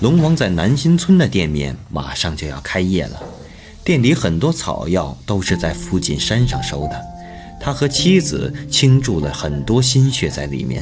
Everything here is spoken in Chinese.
龙王在南新村的店面马上就要开业了，店里很多草药都是在附近山上收的，他和妻子倾注了很多心血在里面。